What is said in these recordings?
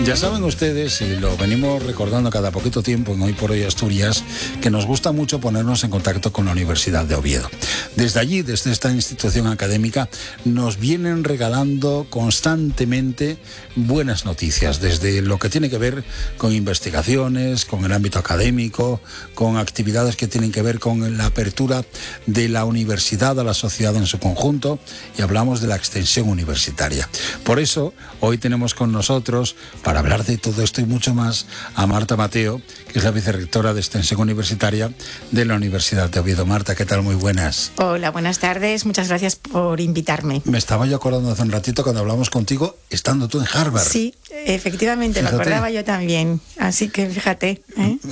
Ya saben ustedes, y lo venimos recordando cada poquito tiempo en Hoy por Hoy Asturias, que nos gusta mucho ponernos en contacto con la Universidad de Oviedo. Desde allí, desde esta institución académica, nos vienen regalando constantemente buenas noticias, desde lo que tiene que ver con investigaciones, con el ámbito académico, con actividades que tienen que ver con la apertura de la universidad a la sociedad en su conjunto, y hablamos de la extensión universitaria. Por eso, hoy tenemos con nosotros, para hablar de todo esto y mucho más, a Marta Mateo, que es la vicerrectora de Extensión Universitaria de la Universidad de Oviedo. Marta, ¿qué tal? Muy buenas. Hola, buenas tardes. Muchas gracias por invitarme. Me estaba yo acordando hace un ratito cuando hablamos contigo, estando tú en Harvard. Sí, efectivamente, fíjate. Me acordaba yo también. Así que fíjate.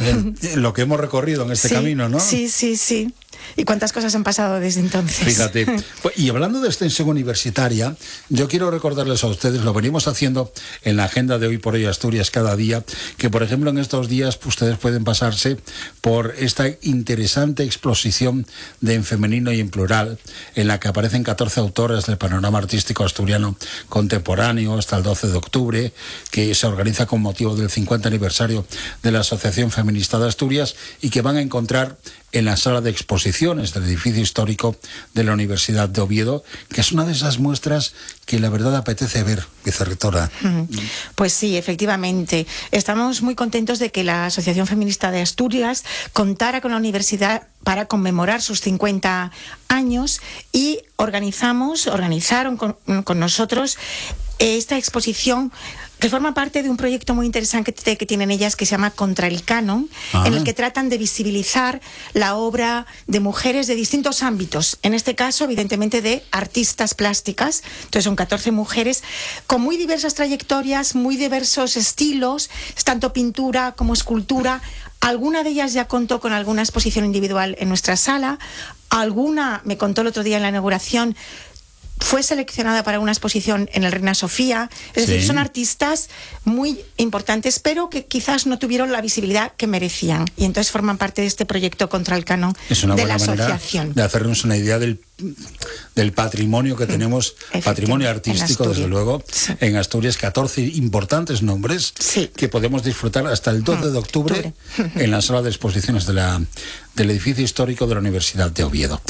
Lo que hemos recorrido en este camino, ¿no? Sí. ¿Y cuántas cosas han pasado desde entonces? Fíjate. Y hablando de extensión universitaria, yo quiero recordarles a ustedes, lo venimos haciendo en la agenda de Hoy por Hoy Asturias cada día, que por ejemplo en estos días ustedes pueden pasarse por esta interesante exposición de En Femenino y en Plural, en la que aparecen 14 autores del panorama artístico asturiano contemporáneo hasta el 12 de octubre, que se organiza con motivo del 50 aniversario de la Asociación Feminista de Asturias, y que van a encontrar en la sala de exposiciones del edificio histórico de la Universidad de Oviedo, que es una de esas muestras que la verdad apetece ver, vicerrectora. Pues sí, efectivamente. Estamos muy contentos de que la Asociación Feminista de Asturias contara con la universidad para conmemorar sus 50 años y organizaron con nosotros esta exposición, que forma parte de un proyecto muy interesante que tienen ellas, que se llama Contra el Canon, en el que tratan de visibilizar la obra de mujeres de distintos ámbitos, en este caso evidentemente de artistas plásticas. Entonces son 14 mujeres con muy diversas trayectorias, muy diversos estilos, tanto pintura como escultura. Alguna de ellas ya contó con alguna exposición individual en nuestra sala, alguna, me contó el otro día en la inauguración, fue seleccionada para una exposición en el Reina Sofía. Es decir, son artistas muy importantes, pero que quizás no tuvieron la visibilidad que merecían. Y entonces forman parte de este proyecto Contra el Canon de la asociación. De hacernos una idea del patrimonio que tenemos, patrimonio artístico, desde luego, en Asturias, 14 importantes nombres que podemos disfrutar hasta el 12 de octubre en la sala de exposiciones del edificio histórico de la Universidad de Oviedo.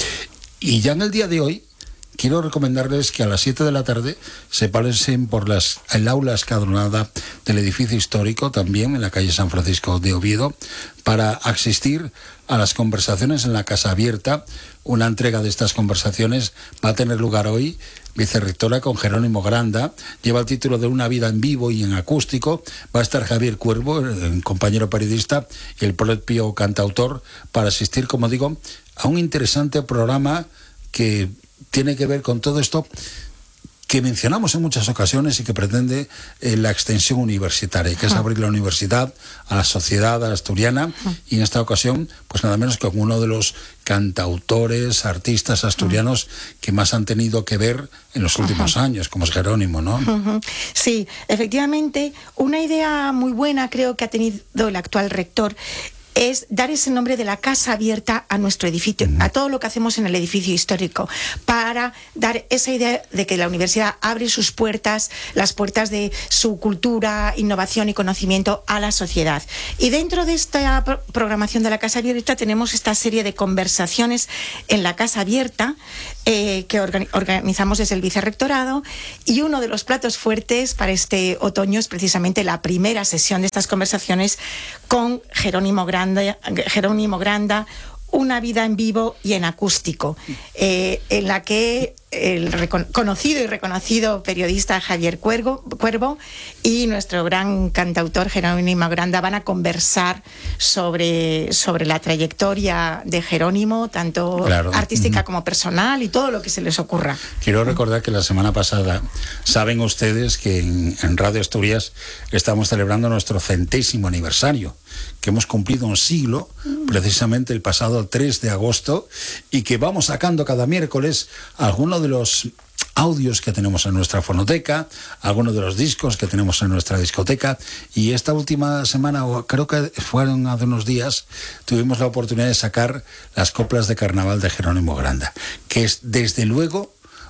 Y ya en el día de hoy, quiero recomendarles que a las 7 de la tarde se pasen por el aula escalonada del edificio histórico, también en la calle San Francisco de Oviedo, para asistir a las conversaciones en la Casa Abierta. Una entrega de estas conversaciones va a tener lugar hoy, vicerrectora, con Jerónimo Granda. Lleva el título de Una vida en vivo y en acústico. Va a estar Javier Cuervo, el compañero periodista, y el propio cantautor, para asistir, como digo, a un interesante programa que tiene que ver con todo esto que mencionamos en muchas ocasiones y que pretende la extensión universitaria, que es abrir la universidad a la sociedad asturiana, y en esta ocasión, pues nada menos que con uno de los cantautores, artistas asturianos que más han tenido que ver en los últimos años, como es Jerónimo, ¿no? Sí, efectivamente, una idea muy buena creo que ha tenido el actual rector es dar ese nombre de la Casa Abierta a nuestro edificio, a todo lo que hacemos en el edificio histórico, para dar esa idea de que la universidad abre sus puertas, las puertas de su cultura, innovación y conocimiento a la sociedad. Y dentro de esta programación de la Casa Abierta tenemos esta serie de conversaciones en la Casa Abierta que organizamos desde el vicerrectorado, y uno de los platos fuertes para este otoño es precisamente la primera sesión de estas conversaciones con Jerónimo Granda, Una vida en vivo y en acústico, en la que el conocido y reconocido periodista Javier Cuervo y nuestro gran cantautor Jerónimo Granda van a conversar sobre la trayectoria de Jerónimo, tanto artística como personal, y todo lo que se les ocurra. Quiero recordar que la semana pasada, saben ustedes que en Radio Asturias estamos celebrando nuestro 100º aniversario, que hemos cumplido un siglo, precisamente el pasado 3 de agosto, y que vamos sacando cada miércoles algunos de los audios que tenemos en nuestra fonoteca, algunos de los discos que tenemos en nuestra discoteca, y esta última semana, o creo que fueron hace unos días, tuvimos la oportunidad de sacar las coplas de carnaval de Jerónimo Granda, que es desde luego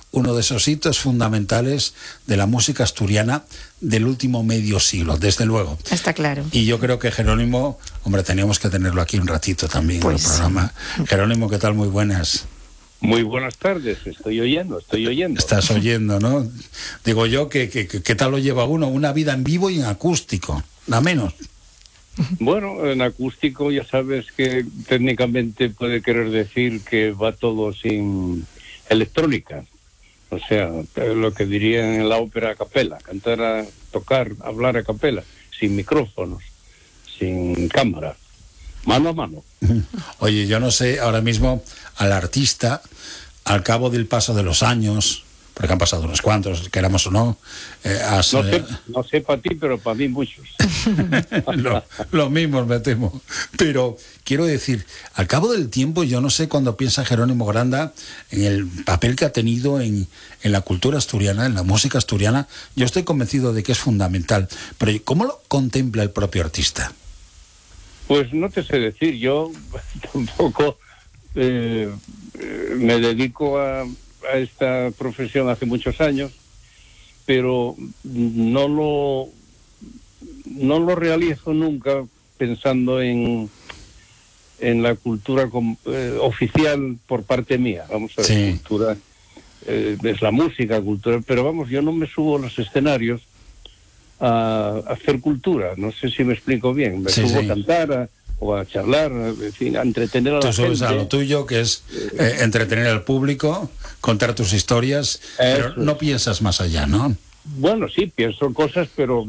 uno de esos hitos fundamentales de la música asturiana del último medio siglo, desde luego. Está claro. Y yo creo que Jerónimo, hombre, teníamos que tenerlo aquí un ratito también en el programa. Jerónimo, ¿qué tal? Muy buenas. Muy buenas tardes, estoy oyendo. Estás oyendo, ¿no? Digo yo, ¿qué tal lo lleva uno? Una vida en vivo y en acústico, nada menos. Bueno, en acústico ya sabes que técnicamente puede querer decir que va todo sin electrónica. O sea, lo que dirían en la ópera a capela, cantar, tocar, hablar a capela, sin micrófonos, sin cámara, mano a mano. Oye, yo no sé, ahora mismo al artista, al cabo del paso de los años, porque han pasado unos cuantos, queramos o no, no sé para ti, pero para mí muchos. Lo mismo me temo. Pero quiero decir, al cabo del tiempo, yo no sé cuando piensa Jerónimo Granda en el papel que ha tenido en la cultura asturiana, en la música asturiana, yo estoy convencido de que es fundamental. Pero ¿cómo lo contempla el propio artista? Pues no te sé decir, yo tampoco me dedico a esta profesión hace muchos años, pero no lo realizo nunca pensando en la cultura oficial por parte mía. Vamos a ver, sí. Cultura es la música, cultura, pero vamos, yo no me subo a los escenarios a hacer cultura, no sé si me explico bien, me subo a cantar, o a charlar, en fin, a entretener a la gente. Tú subes a lo tuyo, que es entretener al público, contar tus historias, pero no piensas más allá, ¿no? Bueno, sí, pienso cosas, pero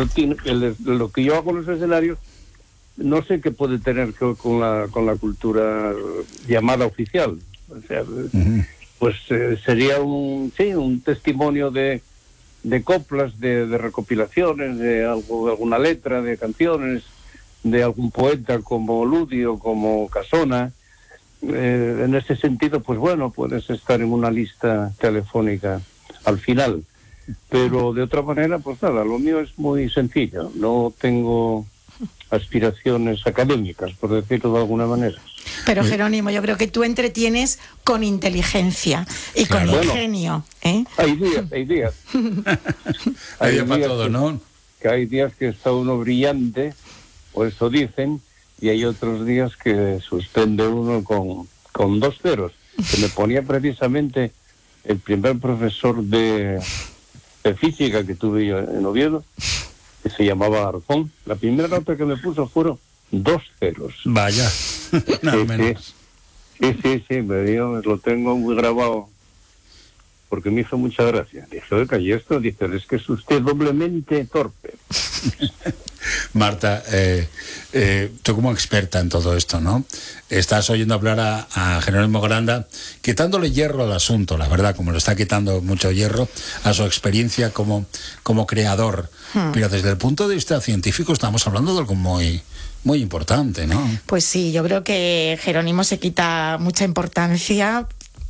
lo que yo hago en los escenarios no sé qué puede tener que ver con la cultura llamada oficial. O sea, pues sería un testimonio de coplas, de recopilaciones, de alguna letra, de canciones, de algún poeta como Ludio, como Casona. En ese sentido, pues bueno, puedes estar en una lista telefónica al final. Pero de otra manera, pues nada, lo mío es muy sencillo. No tengo aspiraciones académicas, por decirlo de alguna manera. Pero Jerónimo, yo creo que tú entretienes con inteligencia y con ingenio, ¿eh? Hay días. Hay días para todo, ¿no? Que hay días que está uno brillante, o eso dicen, y hay otros días que suspende uno con 2 ceros. Que me ponía precisamente el primer profesor de física que tuve yo en Oviedo, que se llamaba Arzón. La primera nota que me puso fueron 2 ceros. Vaya, nada menos. Sí, me dio, lo tengo muy grabado, porque me hizo mucha gracia. Dije, oiga, y esto, dice, es que es usted doblemente torpe. Marta, tú como experta en todo esto, ¿no? Estás oyendo hablar a Jerónimo Granda, quitándole hierro al asunto, la verdad, como lo está quitando mucho hierro a su experiencia como creador. Pero desde el punto de vista científico estamos hablando de algo muy importante, ¿no? Pues sí, yo creo que Jerónimo se quita mucha importancia,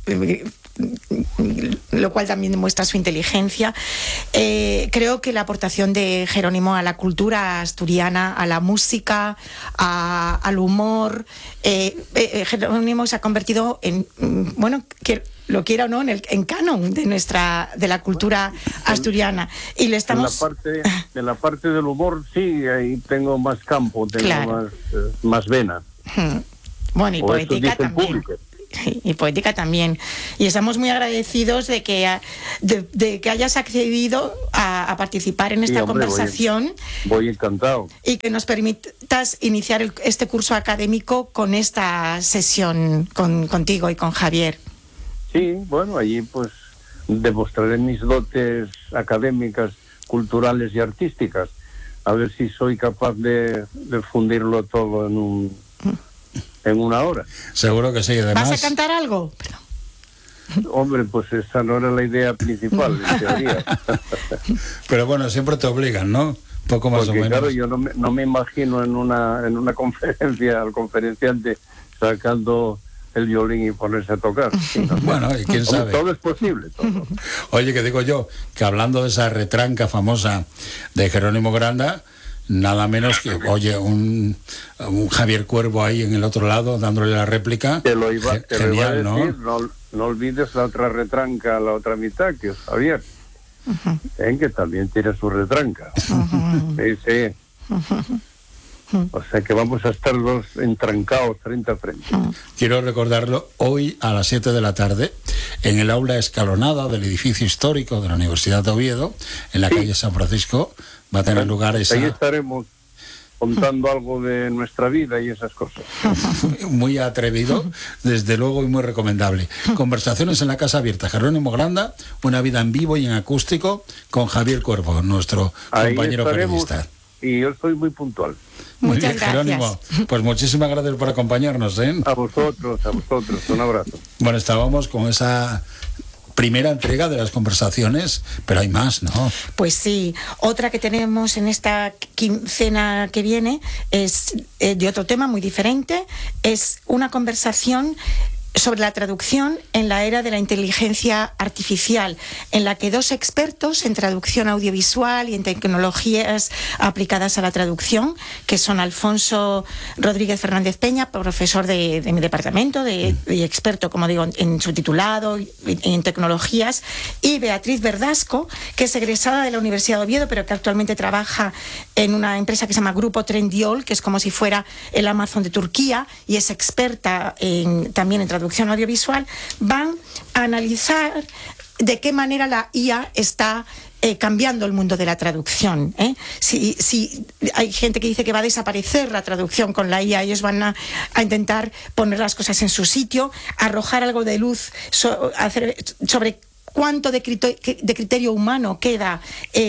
lo cual también demuestra su inteligencia. Creo que la aportación de Jerónimo a la cultura asturiana, a la música, al humor, Jerónimo se ha convertido en, bueno, que lo quiera o no, en canon de la cultura asturiana. Y le estamos... En la parte del humor, sí, ahí tengo más campo, tengo más vena. Bueno, y poética también. Y poética también. Y estamos muy agradecidos de que hayas accedido a participar en esta conversación. Voy encantado. Y que nos permitas iniciar este curso académico con esta sesión contigo y con Javier. Sí, bueno, allí pues demostraré mis dotes académicas, culturales y artísticas. A ver si soy capaz de fundirlo todo en una hora. Seguro que sí, además. ¿Vas a cantar algo? Hombre, pues esa no era la idea principal, en teoría. Pero bueno, siempre te obligan, ¿no? Poco más o menos. Claro, yo no me imagino en una conferencia al conferenciante sacando el violín y ponerse a tocar. Sí, ¿no? Bueno, y quién sabe. Todo es posible, todo. Oye, que digo yo, que hablando de esa retranca famosa de Jerónimo Granda, nada menos que, oye, un Javier Cuervo ahí en el otro lado dándole la réplica. Te lo iba a decir, ¿no? no olvides la otra retranca, la otra mitad, que es Javier, que también tiene su retranca. Sí. O sea que vamos a estar los entrancados frente a frente. Quiero recordarlo, hoy a las 7 de la tarde, en el aula escalonada del edificio histórico de la Universidad de Oviedo, en la calle San Francisco, va a tener lugar esa... Ahí estaremos contando algo de nuestra vida y esas cosas. Muy atrevido, desde luego, y muy recomendable. Conversaciones en la Casa Abierta, Jerónimo Granda, una vida en vivo y en acústico, con Javier Cuervo, nuestro compañero periodista. Y yo soy muy puntual. Muy bien, Jerónimo. Pues muchísimas gracias por acompañarnos, ¿eh? A vosotros, un abrazo. Bueno, estábamos con esa primera entrega de las conversaciones, pero hay más, ¿no? Pues sí, otra que tenemos en esta quincena que viene es de otro tema muy diferente, es una conversación sobre la traducción en la era de la inteligencia artificial, en la que dos expertos en traducción audiovisual y en tecnologías aplicadas a la traducción, que son Alfonso Rodríguez Fernández Peña, profesor de mi departamento, y experto, como digo, en subtitulado y en tecnologías, y Beatriz Verdasco, que es egresada de la Universidad de Oviedo, pero que actualmente trabaja en una empresa que se llama Grupo Trendyol, que es como si fuera el Amazon de Turquía, y es experta también en traducción audiovisual. Van a analizar de qué manera la IA está cambiando el mundo de la traducción. Si hay gente que dice que va a desaparecer la traducción con la IA, ellos van a intentar poner las cosas en su sitio, arrojar algo de luz sobre cuánto de criterio humano queda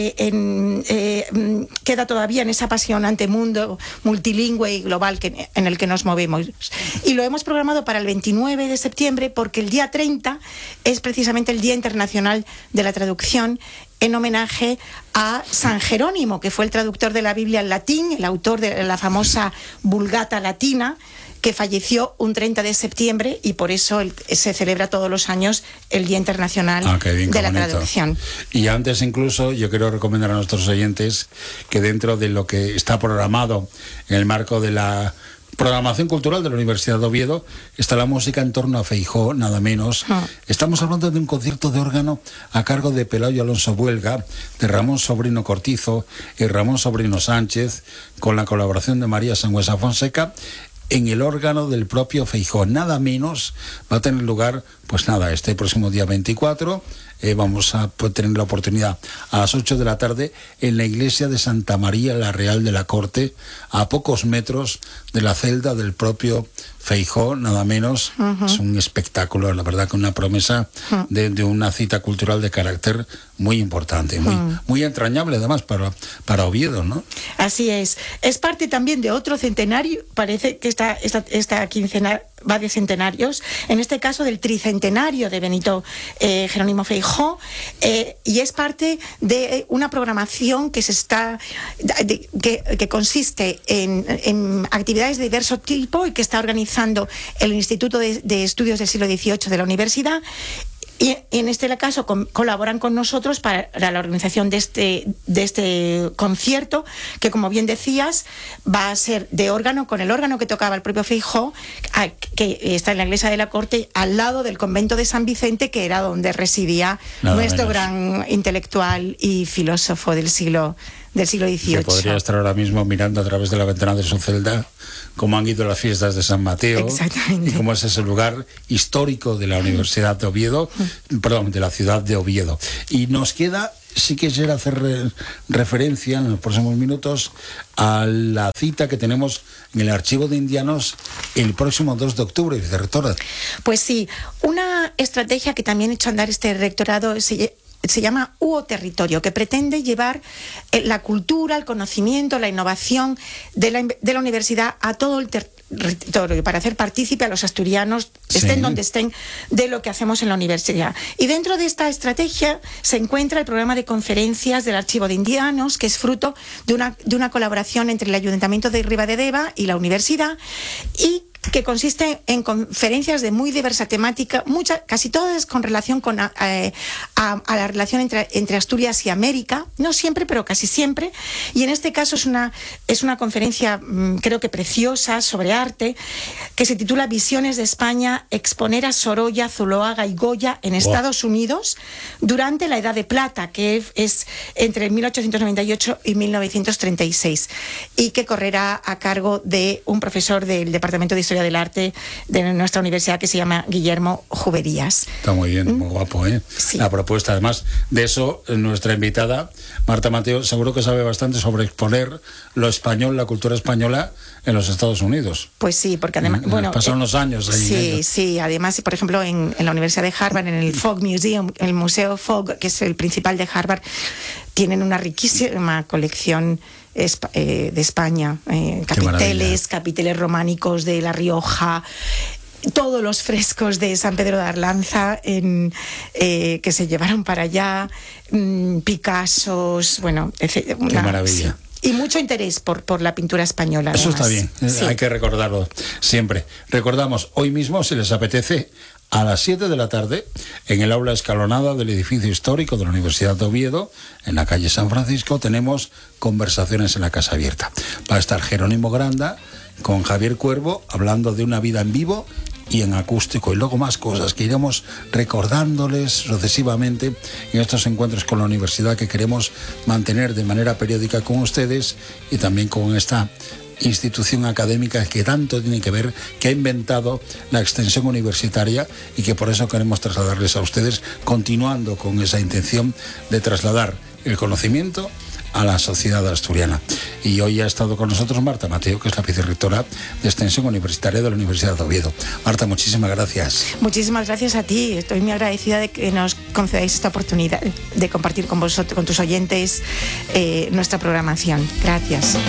todavía en ese apasionante mundo multilingüe y global en el que nos movemos. Y lo hemos programado para el 29 de septiembre porque el día 30 es precisamente el Día Internacional de la Traducción, en homenaje a San Jerónimo, que fue el traductor de la Biblia al latín, el autor de la famosa Vulgata Latina, que falleció un 30 de septiembre y por eso se celebra todos los años el Día Internacional de la Traducción. Y antes incluso yo quiero recomendar a nuestros oyentes que dentro de lo que está programado en el marco de la programación cultural de la Universidad de Oviedo está la música en torno a Feijóo, nada menos. Estamos hablando de un concierto de órgano a cargo de Pelayo Alonso Buelga, de Ramón Sobrino Cortizo y Ramón Sobrino Sánchez, con la colaboración de María Sangüesa Fonseca, en el órgano del propio Feijóo. Nada menos va a tener lugar, pues nada, este próximo día 24, vamos a tener la oportunidad a las 8 de la tarde en la iglesia de Santa María la Real de la Corte, a pocos metros de la celda del propio Feijóo, nada menos. Es un espectáculo, la verdad, que una promesa de una cita cultural de carácter muy importante, muy entrañable además para Oviedo, ¿no? Así es. Es parte también de otro centenario, parece que esta quincena va de centenarios, en este caso del tricentenario de Benito Jerónimo Feijóo, y es parte de una programación que que consiste en actividades de diverso tipo y que está organizando el Instituto de Estudios del Siglo XVIII de la Universidad. Y en este caso colaboran con nosotros para la organización de este concierto, que, como bien decías, va a ser de órgano, con el órgano que tocaba el propio Feijóo, que está en la iglesia de la Corte, al lado del convento de San Vicente, que era donde residía nuestro gran intelectual y filósofo del siglo XVIII. Que podría estar ahora mismo mirando a través de la ventana de su celda cómo han ido las fiestas de San Mateo. Exactamente. Y cómo es ese lugar histórico de la Universidad de Oviedo, de la ciudad de Oviedo. Y nos queda, sí quisiera hacer referencia en los próximos minutos a la cita que tenemos en el Archivo de Indianos el próximo 2 de octubre, vicerrectora. Pues sí, una estrategia que también ha hecho andar este rectorado se llama UO Territorio, que pretende llevar la cultura, el conocimiento, la innovación de la universidad a todo el territorio, para hacer partícipe a los asturianos, estén donde estén, de lo que hacemos en la universidad. Y dentro de esta estrategia se encuentra el programa de conferencias del Archivo de Indianos, que es fruto de una colaboración entre el Ayuntamiento de Ribadedeva y la universidad, y que consiste en conferencias de muy diversa temática, casi todas con relación a la relación entre Asturias y América, no siempre, pero casi siempre, y en este caso es una conferencia creo que preciosa sobre arte, que se titula Visiones de España, exponer a Sorolla, Zuloaga y Goya en Estados Unidos durante la Edad de Plata, que es entre 1898 y 1936, y que correrá a cargo de un profesor del Departamento de Historia del Arte de nuestra universidad que se llama Guillermo Juberías. Está muy bien, muy guapo, ¿eh? Sí. La propuesta, además de eso, nuestra invitada, Marta Mateo, seguro que sabe bastante sobre exponer lo español, la cultura española en los Estados Unidos. Pues sí, porque además... pasaron los años ahí. Sí, además, por ejemplo, en la Universidad de Harvard, en el Fogg Museum, el Museo Fogg, que es el principal de Harvard, tienen una riquísima colección de España, capiteles románicos de La Rioja, todos los frescos de San Pedro de Arlanza que se llevaron para allá, Picassos, bueno, qué maravilla. Sí. Y mucho interés por la pintura española. Eso además. Está bien, sí. Hay que recordarlo siempre. Recordamos, hoy mismo, si les apetece, a las 7 de la tarde, en el aula escalonada del edificio histórico de la Universidad de Oviedo, en la calle San Francisco, tenemos conversaciones en la Casa Abierta. Va a estar Jerónimo Granda con Javier Cuervo hablando de una vida en vivo y en acústico, y luego más cosas que iremos recordándoles sucesivamente en estos encuentros con la universidad que queremos mantener de manera periódica con ustedes y también con esta institución académica que tanto tiene que ver, que ha inventado la extensión universitaria y que por eso queremos trasladarles a ustedes, continuando con esa intención de trasladar el conocimiento a la sociedad asturiana. Y hoy ha estado con nosotros Marta Mateo, que es la vicerrectora de Extensión Universitaria de la Universidad de Oviedo. Marta, muchísimas gracias. Muchísimas gracias a ti. Estoy muy agradecida de que nos concedáis esta oportunidad de compartir con vosotros, con tus oyentes, nuestra programación. Gracias.